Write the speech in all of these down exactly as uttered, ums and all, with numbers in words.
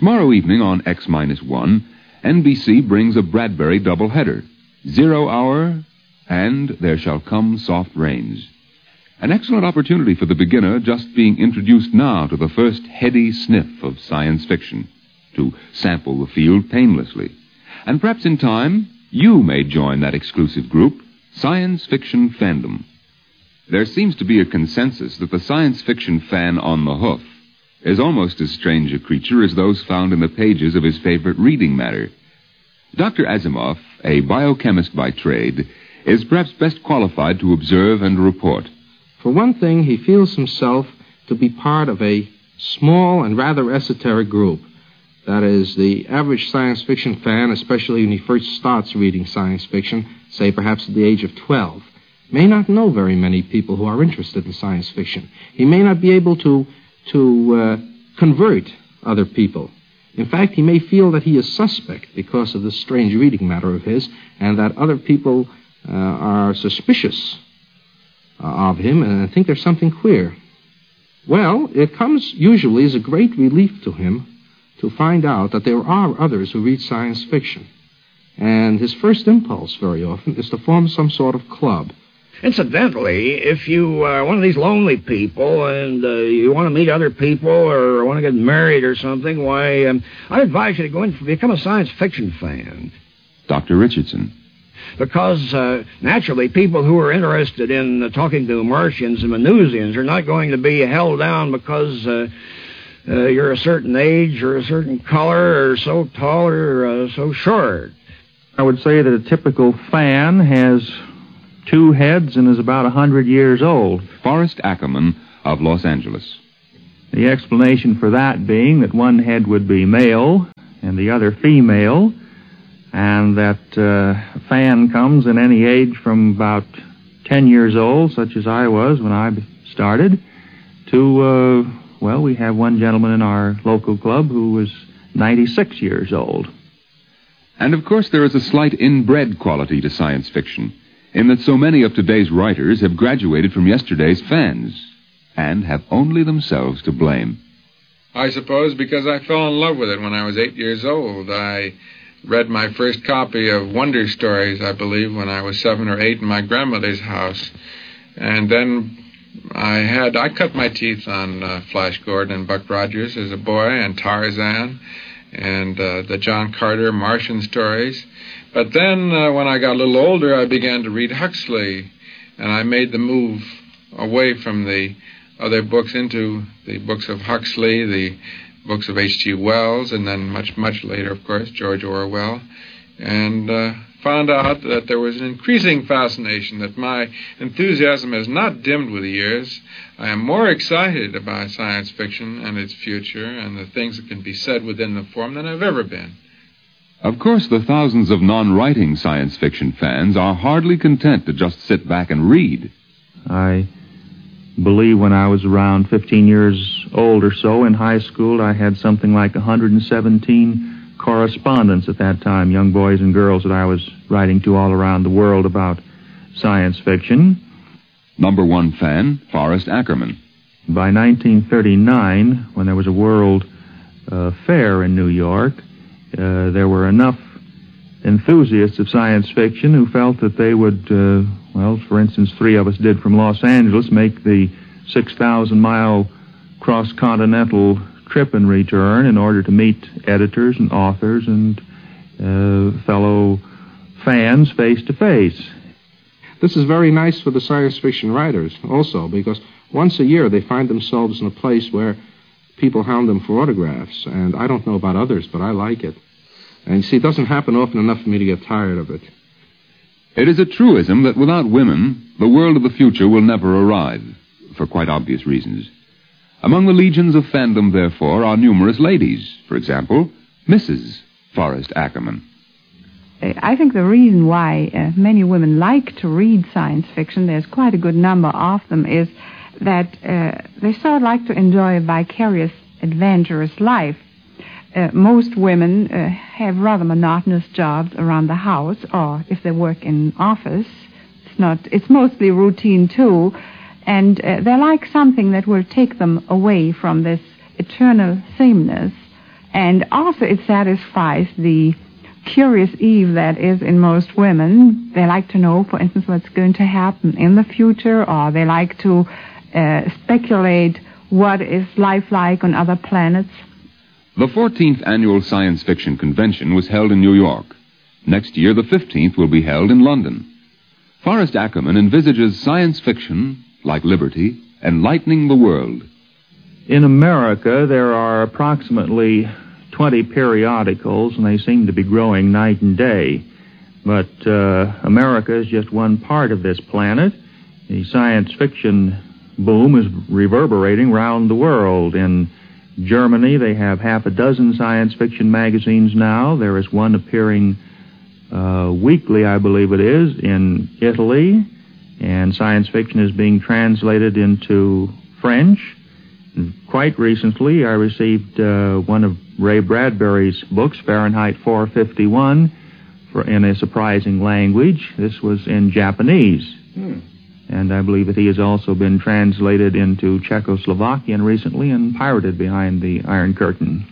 Tomorrow evening on X minus one, N B C brings a Bradbury doubleheader, Zero Hour and There Shall Come Soft Rains. An excellent opportunity for the beginner just being introduced now to the first heady sniff of science fiction, to sample the field painlessly. And perhaps in time, you may join that exclusive group, Science Fiction Fandom. There seems to be a consensus that the science fiction fan on the hoof is almost as strange a creature as those found in the pages of his favorite reading matter. Doctor Asimov, a biochemist by trade, is perhaps best qualified to observe and report. For one thing, he feels himself to be part of a small and rather esoteric group. That is, the average science fiction fan, especially when he first starts reading science fiction, say perhaps at the age of twelve, may not know very many people who are interested in science fiction. He may not be able to, to uh, convert other people. In fact, he may feel that he is suspect because of this strange reading matter of his, and that other people uh, are suspicious uh, of him and think there's something queer. Well, it comes usually as a great relief to him to find out that there are others who read science fiction. And his first impulse, very often, is to form some sort of club. Incidentally, if you are one of these lonely people and uh, you want to meet other people or want to get married or something, why, um, I advise you to go in and become a science fiction fan. Doctor Richardson. Because, uh, naturally, people who are interested in uh, talking to Martians and Venusians are not going to be held down because uh, uh, you're a certain age or a certain color or so tall or uh, so short. I would say that a typical fan has two heads and is about a hundred years old. Forrest Ackerman of Los Angeles. The explanation for that being that one head would be male and the other female, and that uh, a fan comes in any age from about ten years old, such as I was when I started, to, uh, well, we have one gentleman in our local club who was ninety-six years old. And, of course, there is a slight inbred quality to science fiction, in that so many of today's writers have graduated from yesterday's fans and have only themselves to blame. I suppose because I fell in love with it when I was eight years old. I read my first copy of Wonder Stories, I believe, when I was seven or eight in my grandmother's house. And then I had, I cut my teeth on uh, Flash Gordon and Buck Rogers as a boy, and Tarzan, and uh, the John Carter Martian stories. But then, uh, when I got a little older, I began to read Huxley, and I made the move away from the other books into the books of Huxley, the books of H G Wells, and then much, much later, of course, George Orwell, and uh, found out that there was an increasing fascination, that my enthusiasm has not dimmed with the years. I am more excited about science fiction and its future and the things that can be said within the form than I've ever been. Of course, the thousands of non-writing science fiction fans are hardly content to just sit back and read. I believe when I was around fifteen years old or so in high school, I had something like one hundred seventeen correspondents at that time, young boys and girls that I was writing to all around the world about science fiction. Number one fan, Forrest Ackerman. By nineteen thirty-nine, when there was a World uh, Fair in New York, Uh, there were enough enthusiasts of science fiction who felt that they would, uh, well, for instance, three of us did from Los Angeles, make the six thousand mile cross-continental trip and return in order to meet editors and authors and uh, fellow fans face to face. This is very nice for the science fiction writers also, because once a year they find themselves in a place where people hound them for autographs, and I don't know about others, but I like it. And you see, it doesn't happen often enough for me to get tired of it. It is a truism that without women, the world of the future will never arrive, for quite obvious reasons. Among the legions of fandom, therefore, are numerous ladies. For example, Missus Forrest Ackerman. I think the reason why uh, many women like to read science fiction, there's quite a good number of them, is that uh, they sort of like to enjoy a vicarious, adventurous life. Uh, most women uh, have rather monotonous jobs around the house, or if they work in office, it's not. It's mostly routine too, and uh, they like something that will take them away from this eternal sameness And also it satisfies the curious Eve that is in most women. They like to know, for instance, what's going to happen in the future, or they like to uh, speculate what is life like on other planets. The fourteenth Annual Science Fiction Convention was held in New York. Next year, the fifteenth will be held in London. Forrest Ackerman envisages science fiction, like liberty, enlightening the world. In America, there are approximately twenty periodicals, and they seem to be growing night and day. But uh, America is just one part of this planet. The science fiction boom is reverberating around the world. In Germany, they have half a dozen science fiction magazines now. There is one appearing uh, weekly, I believe it is, in Italy, and science fiction is being translated into French. And quite recently, I received uh, one of Ray Bradbury's books, Fahrenheit four fifty-one, for, in a surprising language. This was in Japanese. Hmm. And I believe that he has also been translated into Czechoslovakian recently and pirated behind the Iron Curtain.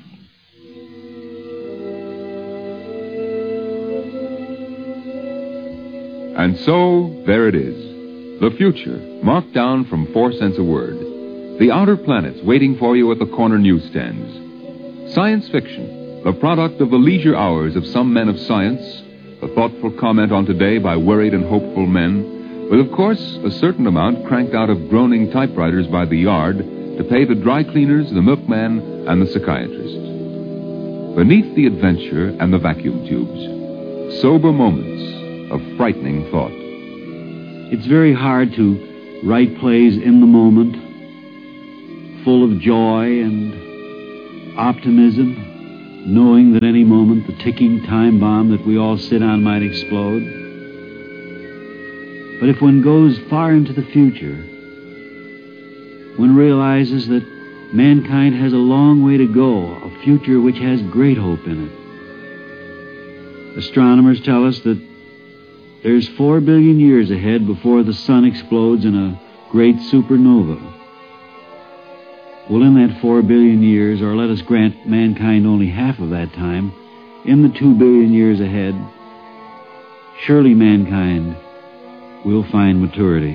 And so, there it is. The future, marked down from four cents a word. The outer planets waiting for you at the corner newsstands. Science fiction, the product of the leisure hours of some men of science, a thoughtful comment on today by worried and hopeful men, with, of course, a certain amount cranked out of groaning typewriters by the yard to pay the dry cleaners, the milkman, and the psychiatrist. Beneath the adventure and the vacuum tubes, sober moments of frightening thought. It's very hard to write plays in the moment, full of joy and optimism, knowing that any moment the ticking time bomb that we all sit on might explode. But if one goes far into the future, one realizes that mankind has a long way to go, a future which has great hope in it. Astronomers tell us that there's four billion years ahead before the sun explodes in a great supernova. Well, in that four billion years, or let us grant mankind only half of that time, in the two billion years ahead, surely mankind will find maturity.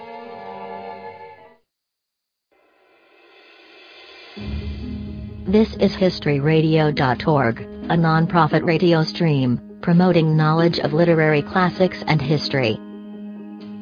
This is History Radio dot org, a non-profit radio stream promoting knowledge of literary classics and history.